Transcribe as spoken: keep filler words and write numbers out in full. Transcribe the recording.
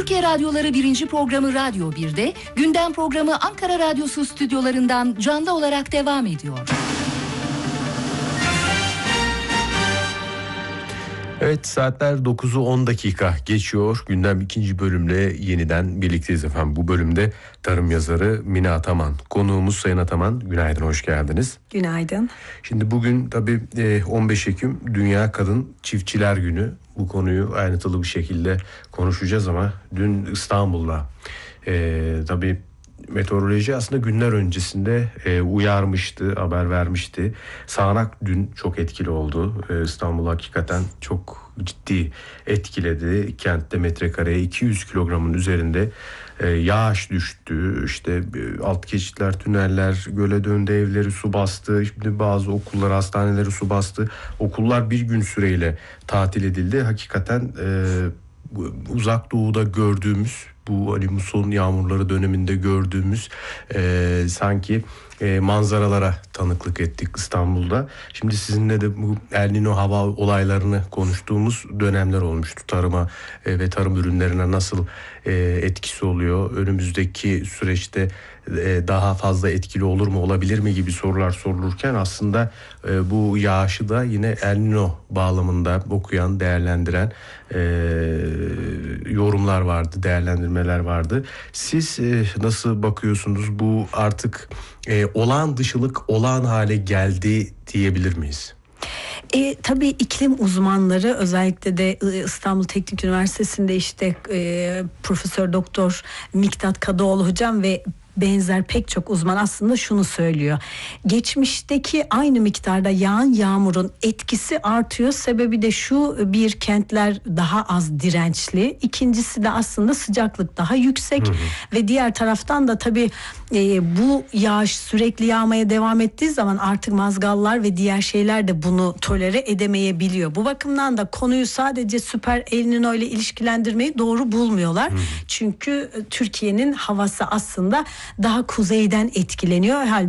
Türkiye Radyoları birinci programı Radyo bir'de, gündem programı Ankara Radyosu stüdyolarından canlı olarak devam ediyor. Evet, saatler dokuzu on dakika geçiyor. Gündem ikinci bölümle yeniden birlikteyiz efendim. Bu bölümde tarım yazarı Mine Ataman. Konuğumuz Sayın Ataman. Günaydın, hoş geldiniz. Günaydın. Şimdi bugün tabii on beş Ekim Dünya Kadın Çiftçiler Günü. Bu konuyu ayrıntılı bir şekilde konuşacağız ama dün İstanbul'da e, tabii meteoroloji aslında günler öncesinde e, uyarmıştı, haber vermişti. Sağanak dün çok etkili oldu. E, İstanbul hakikaten çok ciddi etkiledi. Kentte metrekareye iki yüz kilogramın üzerinde e, yağış düştü. İşte e, alt geçitler, tüneller göle döndü, evleri su bastı. Şimdi bazı okullar, hastaneleri su bastı. Okullar bir gün süreyle tatil edildi. Hakikaten e, uzak doğuda gördüğümüz, bu hani muson yağmurları döneminde gördüğümüz e, sanki e, manzaralara tanıklık ettik İstanbul'da. Şimdi sizinle de bu El Niño hava olaylarını konuştuğumuz dönemler olmuştu. Tarıma e, ve tarım ürünlerine nasıl e, etkisi oluyor? Önümüzdeki süreçte e, daha fazla etkili olur mu, olabilir mi gibi sorular sorulurken aslında e, bu yağışı da yine El Niño bağlamında okuyan, değerlendiren e, yorumlar vardı, değerlendirmeler vardı. Siz e, nasıl bakıyorsunuz? Bu artık e, olağan dışılık olağan hale geldi diyebilir miyiz? E, tabii iklim uzmanları, özellikle de İstanbul Teknik Üniversitesi'nde işte e, Profesör Doktor Miktat Kadıoğlu hocam ve benzer pek çok uzman aslında şunu söylüyor. Geçmişteki aynı miktarda yağan yağmurun etkisi artıyor. Sebebi de şu: bir, kentler daha az dirençli. İkincisi de aslında sıcaklık daha yüksek. Hı hı. Ve diğer taraftan da tabii e, bu yağış sürekli yağmaya devam ettiği zaman artık mazgallar ve diğer şeyler de bunu tolere edemeyebiliyor. Bu bakımdan da konuyu sadece süper El Niño ile ilişkilendirmeyi doğru bulmuyorlar. Hı hı. Çünkü Türkiye'nin havası aslında daha kuzeyden etkileniyor. Halbuki